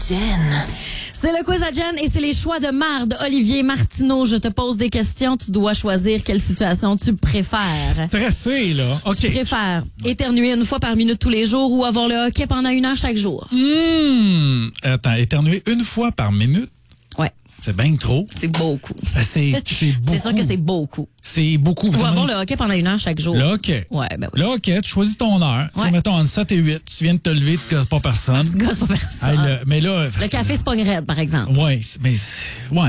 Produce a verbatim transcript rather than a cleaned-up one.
Jen. C'est le quiz à Jen et c'est les choix de marde. Olivier Martineau, je te pose des questions. Tu dois choisir quelle situation tu préfères. Stressé, là. OK. Tu préfères éternuer une fois par minute tous les jours ou avoir le hockey pendant une heure chaque jour? Hum. Attends, éternuer une fois par minute? Ouais. C'est bien trop. C'est beaucoup. Ben, c'est, c'est beaucoup. C'est sûr que c'est beaucoup. C'est beaucoup. Ou avoir le hockey pendant une heure chaque jour. Le hockey. Ouais, ben oui. Le hockey, tu choisis ton heure. Ouais. Tu mettons entre sept et huit. Tu viens de te lever, tu gosses pas personne. Tu gosses pas personne. Hey, le, mais là. Le café, c'est pas une raide, par exemple. Ouais, mais, ouais.